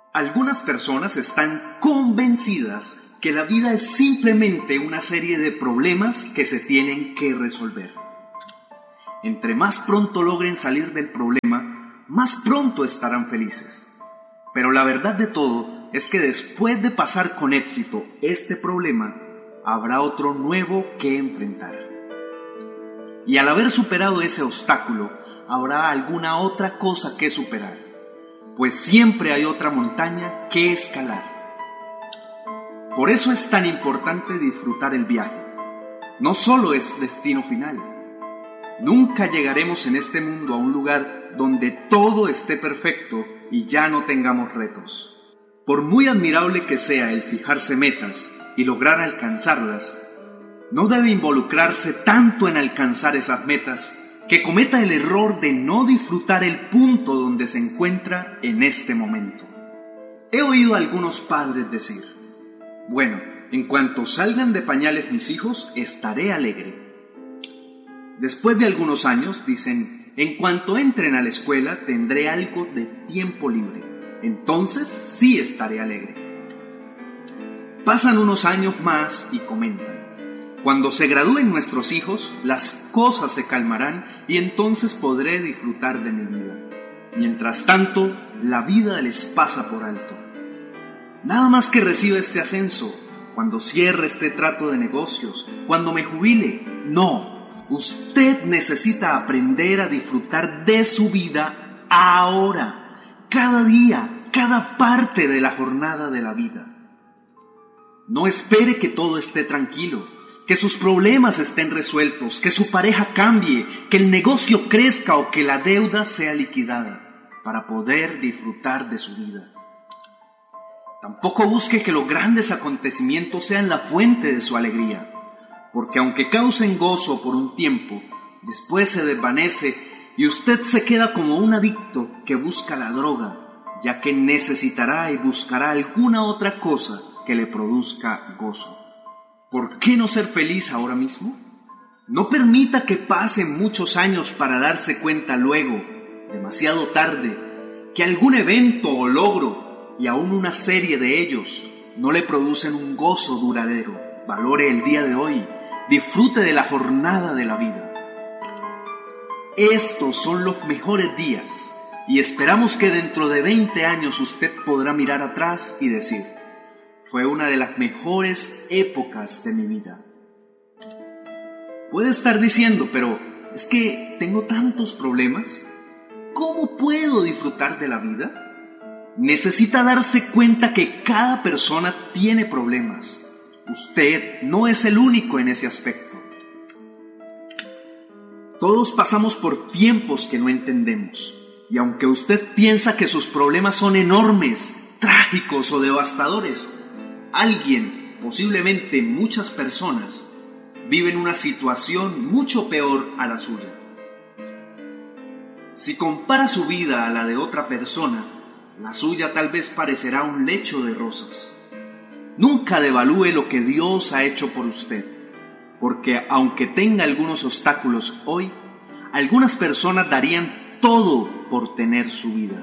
Algunas personas están convencidas que la vida es simplemente una serie de problemas que se tienen que resolver. Entre más pronto logren salir del problema, más pronto estarán felices. Pero la verdad de todo es que después de pasar con éxito este problema, habrá otro nuevo que enfrentar. Y al haber superado ese obstáculo, habrá alguna otra cosa que superar, pues siempre hay otra montaña que escalar. Por eso es tan importante disfrutar el viaje. No solo es destino final. Nunca llegaremos en este mundo a un lugar donde todo esté perfecto y ya no tengamos retos. Por muy admirable que sea el fijarse metas y lograr alcanzarlas, no debe involucrarse tanto en alcanzar esas metas que cometa el error de no disfrutar el punto donde se encuentra en este momento. He oído a algunos padres decir: bueno, en cuanto salgan de pañales mis hijos, estaré alegre. Después de algunos años, dicen: en cuanto entren a la escuela, tendré algo de tiempo libre. Entonces sí estaré alegre. Pasan unos años más y comentan: cuando se gradúen nuestros hijos, las cosas se calmarán y entonces podré disfrutar de mi vida. Mientras tanto, la vida les pasa por alto. Nada más que reciba este ascenso, cuando cierre este trato de negocios, cuando me jubile. No, usted necesita aprender a disfrutar de su vida ahora, cada día, cada parte de la jornada de la vida. No espere que todo esté tranquilo, que sus problemas estén resueltos, que su pareja cambie, que el negocio crezca o que la deuda sea liquidada para poder disfrutar de su vida. Tampoco busque que los grandes acontecimientos sean la fuente de su alegría, porque aunque causen gozo por un tiempo, después se desvanece y usted se queda como un adicto que busca la droga, ya que necesitará y buscará alguna otra cosa que le produzca gozo. ¿Por qué no ser feliz ahora mismo? No permita que pasen muchos años para darse cuenta luego, demasiado tarde, que algún evento o logro, y aún una serie de ellos, no le producen un gozo duradero. Valore el día de hoy, disfrute de la jornada de la vida. Estos son los mejores días, y esperamos que dentro de 20 años usted podrá mirar atrás y decir: fue una de las mejores épocas de mi vida. Puede estar diciendo: pero es que tengo tantos problemas. ¿Cómo puedo disfrutar de la vida? Necesita darse cuenta que cada persona tiene problemas. Usted no es el único en ese aspecto. Todos pasamos por tiempos que no entendemos. Y aunque usted piensa que sus problemas son enormes, trágicos o devastadores, alguien, posiblemente muchas personas, viven una situación mucho peor a la suya. Si compara su vida a la de otra persona, la suya tal vez parecerá un lecho de rosas. Nunca devalúe lo que Dios ha hecho por usted, porque aunque tenga algunos obstáculos hoy, algunas personas darían todo por tener su vida.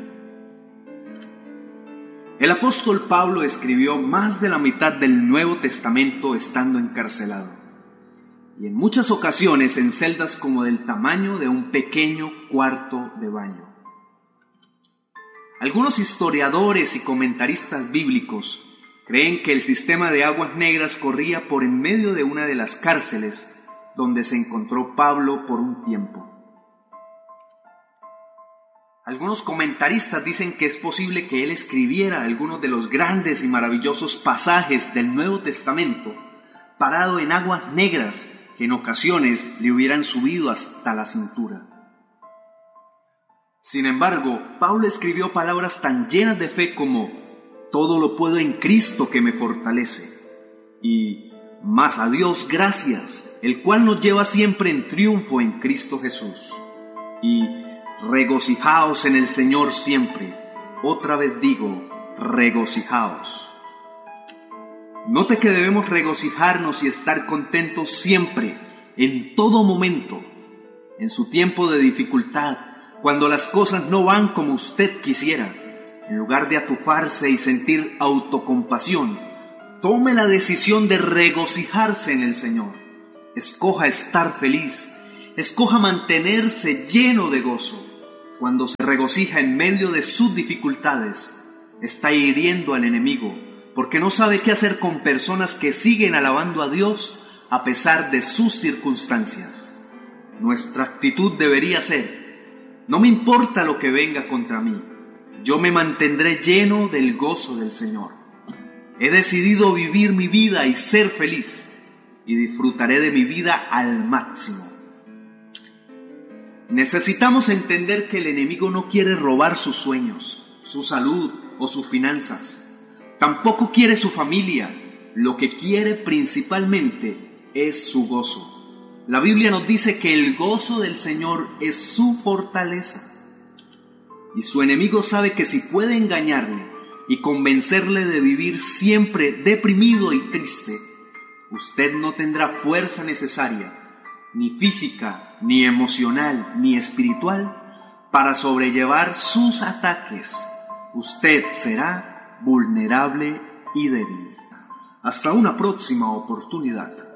El apóstol Pablo escribió más de la mitad del Nuevo Testamento estando encarcelado, y en muchas ocasiones en celdas como del tamaño de un pequeño cuarto de baño. Algunos historiadores y comentaristas bíblicos creen que el sistema de aguas negras corría por en medio de una de las cárceles donde se encontró Pablo por un tiempo. Algunos comentaristas dicen que es posible que él escribiera algunos de los grandes y maravillosos pasajes del Nuevo Testamento parado en aguas negras que en ocasiones le hubieran subido hasta la cintura. Sin embargo, Pablo escribió palabras tan llenas de fe como: todo lo puedo en Cristo que me fortalece, y más a Dios gracias, el cual nos lleva siempre en triunfo en Cristo Jesús, y regocijaos en el Señor siempre. Otra vez digo, regocijaos. Note que debemos regocijarnos y estar contentos siempre, en todo momento, en su tiempo de dificultad, cuando las cosas no van como usted quisiera, En lugar de atufarse y sentir autocompasión, tome la decisión de regocijarse en el Señor. Escoja estar feliz, escoja mantenerse lleno de gozo. Cuando se regocija en medio de sus dificultades, está hiriendo al enemigo, porque no sabe qué hacer con personas que siguen alabando a Dios a pesar de sus circunstancias. Nuestra actitud debería ser: no me importa lo que venga contra mí, yo me mantendré lleno del gozo del Señor. He decidido vivir mi vida y ser feliz, y disfrutaré de mi vida al máximo. Necesitamos entender que el enemigo no quiere robar sus sueños, su salud o sus finanzas. Tampoco quiere su familia. Lo que quiere principalmente es su gozo. La Biblia nos dice que el gozo del Señor es su fortaleza. Y su enemigo sabe que si puede engañarle y convencerle de vivir siempre deprimido y triste, usted no tendrá fuerza necesaria, ni física, ni emocional, ni espiritual, para sobrellevar sus ataques. Usted será vulnerable y débil. Hasta una próxima oportunidad.